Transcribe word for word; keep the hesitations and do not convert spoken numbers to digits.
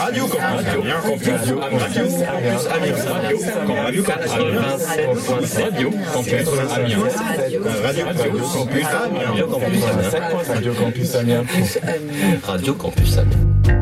Radio Campus Amiens, Campus Radio Campus Amiens, Radio Campus Radio Campus Amiens, Radio Campus Amiens, Radio Campus Amiens, Radio Campus Amiens, Radio Campus Amiens.